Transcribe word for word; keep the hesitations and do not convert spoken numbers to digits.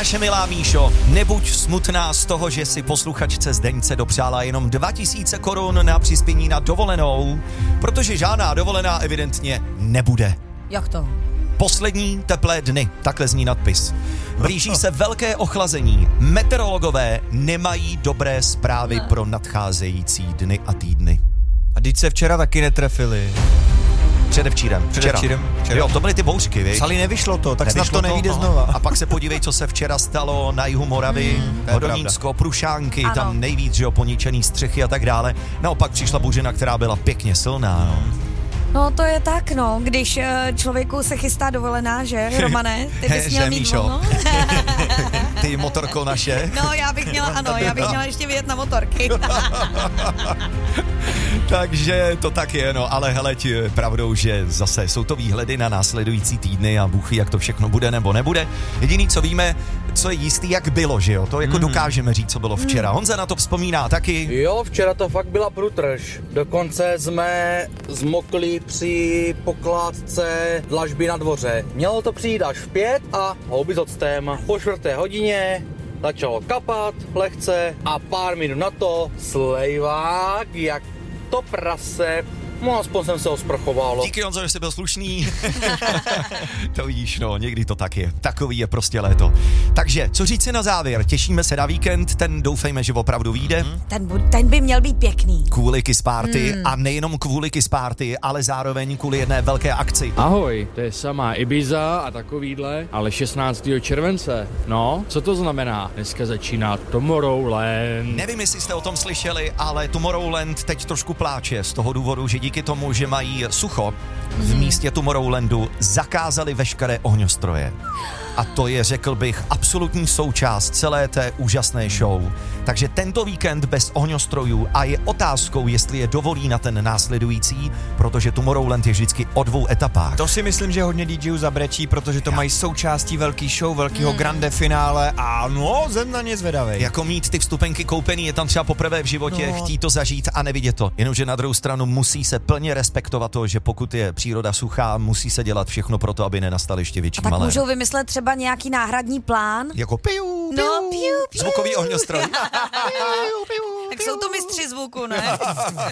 Naše milá Míšo, nebuď smutná z toho, že si posluchačce Zdeňce dopřála jenom dva tisíce korun na přispění na dovolenou, protože žádná dovolená evidentně nebude. Jak to? Poslední teplé dny, takhle zní nadpis. Blíží se velké ochlazení. Meteorologové nemají dobré zprávy Ne. pro nadcházející dny a týdny. A teď se včera taky netrefili. Předevčírem. Včera. Předevčírem, včera. Jo, to byly ty bouřky, viď? Psali, nevyšlo to, tak Nevyšlo snad to nevyjde no. znova. A pak se podívej, co se včera stalo na jihu Moravy, Hmm, to je Hodonínsko, Prušánky, Ano. tam nejvíc, že jo, poničený střechy a tak dále. Naopak přišla buřina, která byla pěkně silná, no. No to je tak, no, když eh, člověku se chystá dovolená, že, Romane? Ty bys Že, měl mít Míšo? volno? Ty motorko naše. No, já bych měla, ano, já bych měla ještě vyjet na motorky. Takže to tak je, no, ale hele, ti je pravdou, že zase jsou to výhledy na následující týdny a Bůh ví, jak to všechno bude nebo nebude. Jediný, co víme, co je jistý, jak bylo, že jo, to jako Mhm. dokážeme říct, co bylo včera. Honza na to vzpomíná taky. Jo, včera to fakt byla průtrž. Dokonce jsme zmokli při pokládce dlažby na dvoře. Mělo to přijít až v pět a houby s octem. Po čtvrté hodině začalo kapat lehce a pár minut na to slejvák, jak to prase. No aspoň jsem se osprchoval. Díky, Honzo, že jsi byl slušný. To vidíš, no, někdy to tak je. Takový je prostě léto. Takže, co říct si na závěr? Těšíme se na víkend, ten doufejme, že opravdu vyjde. Mhm. Ten, bu- ten by měl být pěkný. Kvůli Kiss Party a nejenom kvůli Kiss Party, ale zároveň kvůli jedné velké akci. Ahoj, to je samá Ibiza a takovýhle, ale šestnáctého července. No, co to znamená? Dneska začíná Tomorrowland. Nevím, jestli jste o tom slyšeli, ale Tomorrowland teď trošku pláče z toho důvodu, že díky tomu, že mají sucho, v místě Tomorrowlandu zakázali veškeré ohňostroje. A to je, řekl bych, absolutní součást celé té úžasné show. Takže tento víkend bez ohňostrojů a je otázkou, jestli je dovolí na ten následující, protože Tomorrowland je vždycky o dvou etapách. To si myslím, že hodně dí džejů zabrečí, protože to mají součástí velký show, velkého grande finále a no, jsem na ně zvedavej. Jako mít ty vstupenky koupený je tam třeba poprvé v životě, No. chtít to zažít a nevidět to. Jenomže na druhou stranu musí se plně respektovat to, že pokud je příroda suchá, musí se dělat všechno pro to, aby nenastal ještě větší A tak malér. můžou vymyslet třeba nějaký náhradní plán. Jako piu, piu, No, piu, piu. zvukový ohňostroj. Tak jsou to mistři zvuku, ne?